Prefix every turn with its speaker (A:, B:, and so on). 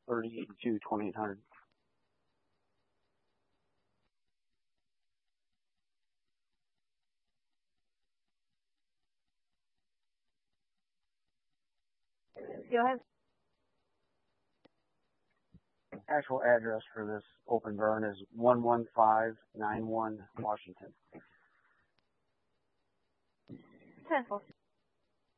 A: 3082-2800.
B: Go ahead.
A: Actual address for this open burn is 11591 Washington.
B: 10-4.